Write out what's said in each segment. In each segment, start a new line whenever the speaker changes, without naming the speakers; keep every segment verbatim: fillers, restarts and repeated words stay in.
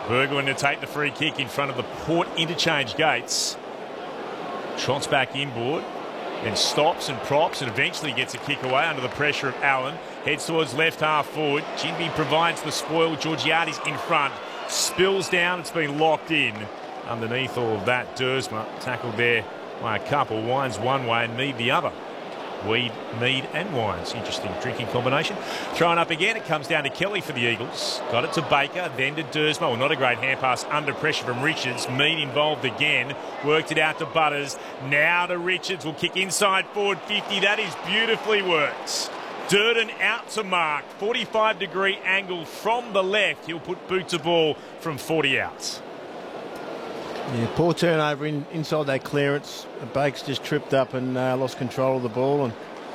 Burgoyne to take the free kick in front of the Port interchange gates. Trots back inboard, then stops and props and eventually gets a kick away under the pressure of Allen. Heads towards left half forward. Ginbey provides the spoil. Georgiades in front. Spills down. It's been locked in. Underneath all of that, Duursma tackled there by a couple. Wines one way and Mead the other. Weed, Mead and Wines. Interesting drinking combination. Thrown up again. It comes down to Kelly for the Eagles. Got it to Baker, then to Duursma. Well, not a great hand pass under pressure from Richards. Mead involved again. Worked it out to Butters. Now to Richards. Will kick inside forward fifty. That is beautifully worked. Durden out to mark. forty-five degree angle from the left. He'll put boot to ball from forty out.
Yeah, poor turnover in, inside that clearance. Bakes just tripped up and uh, lost control of the ball. And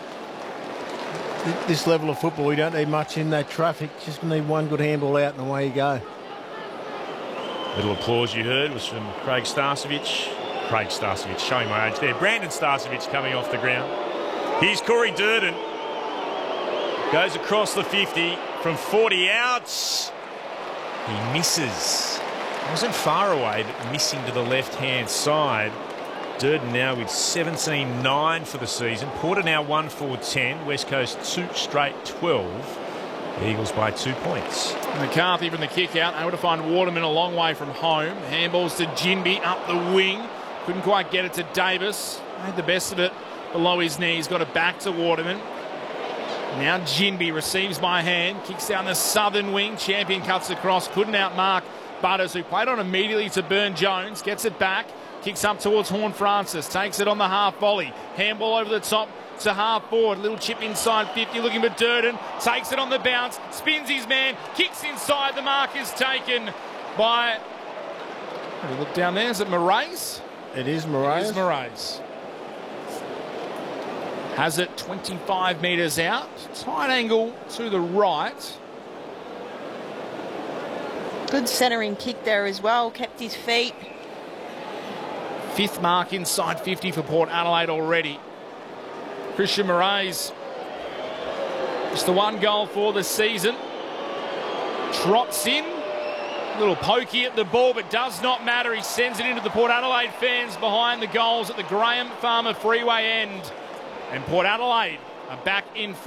th this level of football, we don't need much in that traffic. Just need one good handball out and away you go.
Little applause you heard was from Craig Starcevich. Craig Starcevich, showing my age there. Brandon Starcevich coming off the ground. Here's Corey Durden. Goes across the fifty from forty out. He misses. Wasn't far away, but missing to the left-hand side. Durden now with seventeen nine for the season. Porter now one four ten. West Coast two straight twelve. The Eagles by two points.
McCarthy from the kick out, able to find Waterman a long way from home. Handballs to Ginbey up the wing. Couldn't quite get it to Davis. Made the best of it below his knees. Got it back to Waterman. Now Ginbey receives by hand. Kicks down the southern wing. Champion cuts across. Couldn't outmark Butters, who played on immediately to Burn Jones. Gets it back. Kicks up towards Horn Francis. Takes it on the half volley. Handball over the top to half forward. Little chip inside fifty. Looking for Durden. Takes it on the bounce. Spins his man. Kicks inside. The mark is taken by... Have a look down there. Is it Moraes?
It is Moraes.
It is Moraes. Has it twenty-five metres out. Tight angle to the right.
Good centering kick there as well. Kept his feet.
Fifth mark inside fifty for Port Adelaide already. Christian Moraes. Just the one goal for the season. Trots in. A little pokey at the ball, but does not matter. He sends it into the Port Adelaide fans behind the goals at the Graham Farmer Freeway end. And Port Adelaide are back in front.